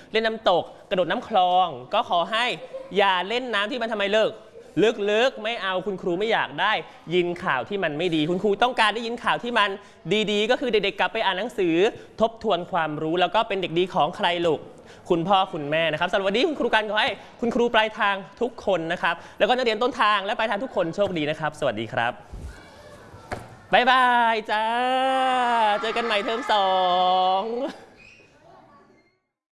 เล่นน้ำตกกระโดดน้ำคลองก็ขอให้อย่าเล่นน้ำที่มันทำไมลึกไม่เอาคุณครูไม่อยากได้ยินข่าวที่มันไม่ดีคุณครูต้องการได้ยินข่าวที่มันดีๆก็คือเด็กๆกลับไปอ่านหนังสือทบทวนความรู้แล้วก็เป็นเด็กดีของใครลูกคุณพ่อคุณแม่นะครับสำหรับวันนี้คุณครูกันขอให้คุณครูปลายทางทุกคนนะครับแล้วก็นักเรียนต้นทางและปลายทางทุกคนโชคดีนะครับสวัสดีครับบ๊ายบายจ้าเจอกันใหม่เทอม2